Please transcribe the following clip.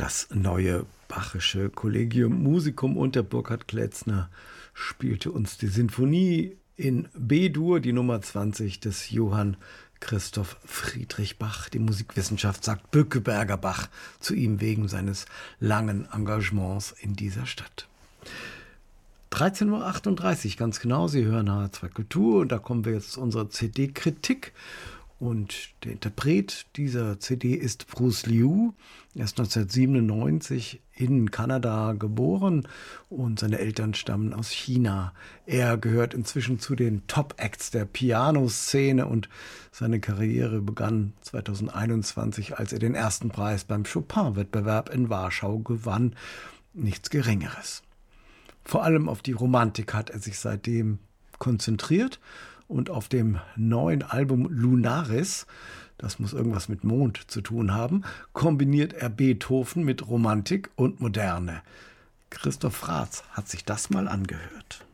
Das neue Bachische Collegium Musicum unter Burkhard Plätzner spielte uns die Sinfonie in B-Dur, die Nummer 20 des Johann Christoph Friedrich Bach. Die Musikwissenschaft sagt Bückeberger Bach zu ihm wegen seines langen Engagements in dieser Stadt. 13:38 Uhr, ganz genau. Sie hören H2 Kultur und da kommen wir jetzt zu unserer CD-Kritik. Und der Interpret dieser CD ist Bruce Liu. Er ist 1997 in Kanada geboren und seine Eltern stammen aus China. Er gehört inzwischen zu den Top-Acts der Pianoszene und seine Karriere begann 2021, als er den ersten Preis beim Chopin-Wettbewerb in Warschau gewann. Nichts Geringeres. Vor allem auf die Romantik hat er sich seitdem konzentriert. Und auf dem neuen Album Lunaris, das muss irgendwas mit Mond zu tun haben, kombiniert er Beethoven mit Romantik und Moderne. Christoph Raths hat sich das mal angehört.